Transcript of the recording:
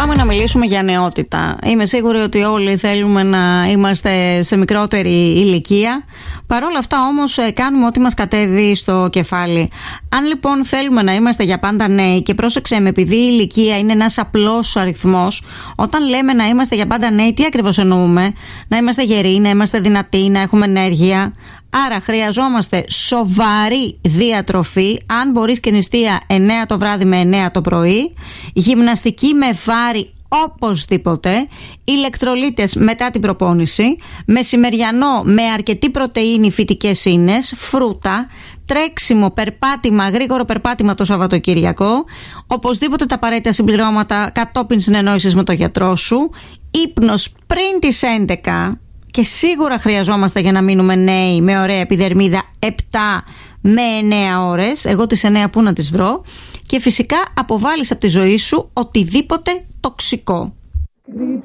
Πάμε να μιλήσουμε για νεότητα. Είμαι σίγουρη ότι όλοι θέλουμε να είμαστε σε μικρότερη ηλικία. Παρ' όλα αυτά όμως κάνουμε ό,τι μας κατέβει στο κεφάλι. Αν λοιπόν θέλουμε να είμαστε για πάντα νέοι, και πρόσεξε με, επειδή η ηλικία είναι ένας απλός αριθμός, όταν λέμε να είμαστε για πάντα νέοι, τι ακριβώς εννοούμε? Να είμαστε γεροί, να είμαστε δυνατοί, να έχουμε ενέργεια. Άρα χρειαζόμαστε σοβαρή διατροφή, αν μπορείς και νηστεία 9 το βράδυ με 9 το πρωί, γυμναστική με βάρη οπωσδήποτε, ηλεκτρολίτες μετά την προπόνηση, μεσημεριανό με αρκετή πρωτεΐνη, φυτικές ίνες, φρούτα, τρέξιμο, περπάτημα, γρήγορο περπάτημα το Σαββατοκύριακο, οπωσδήποτε τα απαραίτητα συμπληρώματα κατόπιν συνεννόησης με τον γιατρό σου, ύπνος πριν τις 11, και σίγουρα χρειαζόμαστε για να μείνουμε νέοι με ωραία επιδερμίδα 7 με 9 ώρες. Εγώ τις 9 πού να τις βρω? Και φυσικά αποβάλεις από τη ζωή σου οτιδήποτε τοξικό.